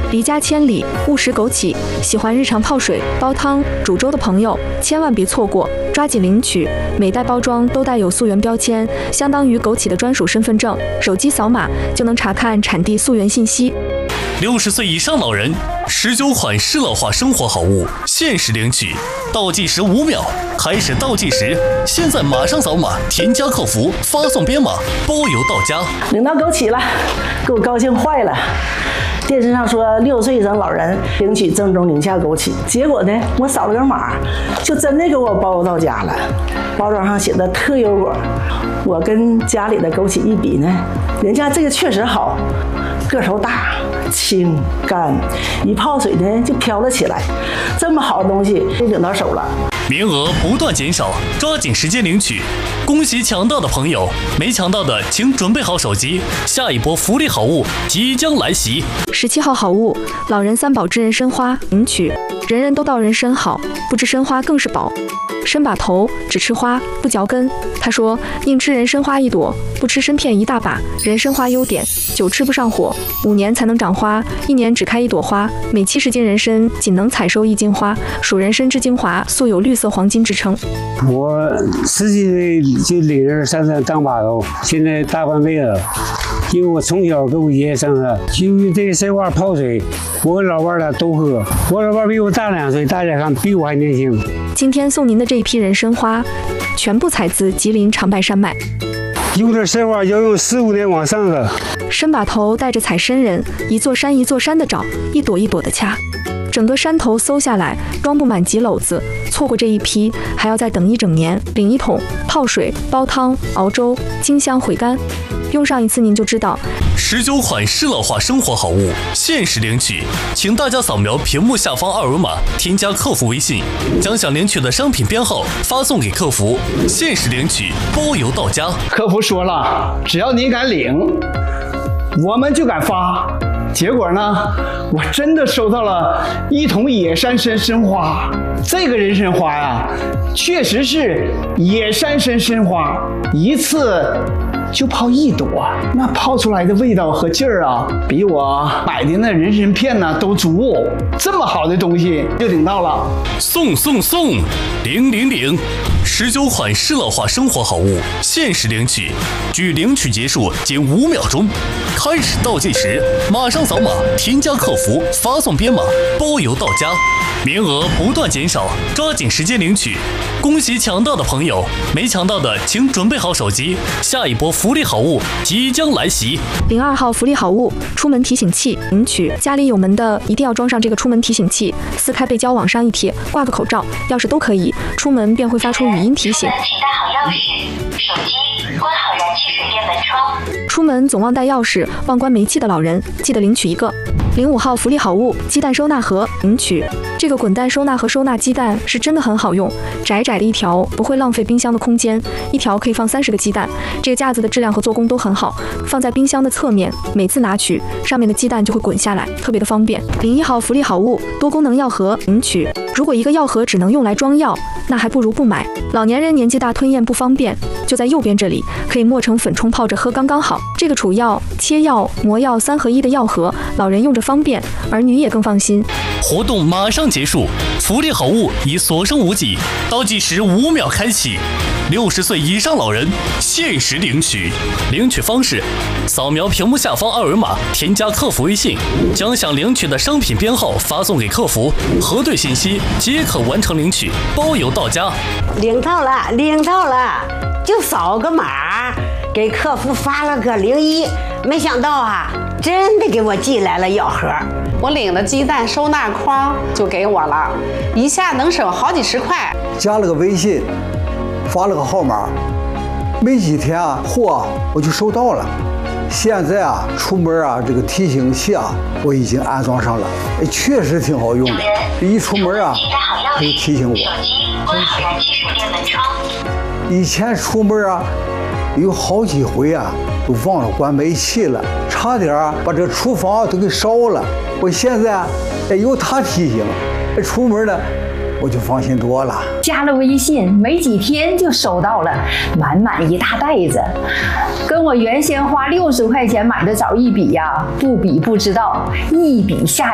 离家千里，勿食枸杞。喜欢日常泡水、煲汤、煮粥的朋友，千万别错过，抓紧领取。每袋包装都带有溯源标签，相当于枸杞的专属身份证，手机扫码就能查看产地溯源信息。 60岁以上老人19款适老化生活好物限时领取，倒计时5秒，开始倒计时，现在马上扫码添加客服，发送编码，包邮到家。 领到枸杞了，给我高兴坏了。电视上说60岁以上老人领取正宗宁夏枸杞，结果呢，我扫了个码，就真的给我包邮到家了。包装上写的特优果，我跟家里的枸杞一比呢，人家这个确实好，个头大、清干，一泡水呢就飘了起来。这么好的东西就领到手了。 名额不断减少，抓紧时间领取。恭喜抢到的朋友，没抢到的请准备好手机，下一波福利好物即将来袭。 17号好物，老人3宝知人参花领取。人人都道人参好，不知参花更是宝。参把头，只吃花不嚼根。他说，宁吃人参花1朵，不吃参片1大把。人参花优点，久吃不上火，5年才能长花，1年只开1朵花。每70斤人参仅能采收1斤花，属人参之精华，素有绿色黄金之称。 我10几岁就领人上山当把头，现在大半辈子。因为我从小跟我爷爷上山，就用这个参花泡水，我跟老伴儿俩都喝。我老伴儿比我大2岁，大家看比我还年轻。 今天送您的这一批人参花，全部采自吉林长白山脉。 用这参花要用15年往上的。 参把头带着采参人，一座山一座山的找，一朵一朵的掐。整个山头搜下来，装不满几篓子，错过这一批，还要再等1整年。领1桶，泡水、煲汤、熬粥，清香回甘。用上一次您就知道。 19款适老化生活好物限时领取，请大家扫描屏幕下方2维码，添加客服微信，将想领取的商品编号发送给客服，限时领取，包邮到家。 客服说了，只要你敢领，我们就敢发。结果呢，我真的收到了1桶野山参花。这个人参花呀，确实是野山参花，一次就泡1朵，那泡出来的味道和劲儿啊，比我买的那人参片呢都足。这么好的东西就领到了， 送领！19款适老化生活好物限时领取，距领取结束仅5秒钟，开始倒计时，马上扫码添加客服，发送编码，包邮到家。名额不断减少，抓紧时间领取。恭喜抢到的朋友，没抢到的请准备好手机，下一波福利好物即将来袭。 02号福利好物，出门提醒器领取。家里有门的一定要装上这个出门提醒器，撕开背胶往上一贴，挂个口罩、钥匙都可以，出门便会发出语音提醒。 请带好钥匙、手机，关好燃气水电门窗。 出门总忘带钥匙、忘关煤气的老人，记得领取一个。05号福利好物，鸡蛋收纳盒领取。这个滚蛋收纳盒收纳鸡蛋是真的很好用，窄窄的一条不会浪费冰箱的空间，一条可以放30个鸡蛋。这个架子的质量和做工都很好，放在冰箱的侧面，每次拿取上面的鸡蛋就会滚下来，特别的方便。01号福利好物，多功能药盒领取。如果一个药盒只能用来装药，那还不如不买。老年人年纪大吞咽不方便，就在右边这里，可以磨成粉冲泡着喝刚刚好。这个储药、切药、磨药3合1的药盒，老人用着方便，儿女也更放心。 活动马上结束，福利好物已所剩无几，倒计时5秒开启。60岁以上老人限时领取，领取方式：扫描屏幕下方2维码，添加客服微信，将想领取的商品编号发送给客服，核对信息即可完成领取，包邮到家。 领到了，就扫个码，给客服发了个01，没想到啊，真的给我寄来了药盒。 我领了鸡蛋收纳筐就给我了，一下能省好几十块。 加了个微信，发了个号码，没几天啊，货我就收到了。现在啊，出门啊，这个提醒器啊，我已经安装上了，确实挺好用的。一出门啊，可以提醒我。 手机关好燃气水电门窗。 以前出门啊，有好几回啊，都忘了关煤气了，差点把这厨房都给烧了。我现在有它提醒，出门呢我就放心多了。 加了微信没几天就收到了，满满一大袋子，跟我原先花60块钱买的枣一比呀，不比不知道，一比下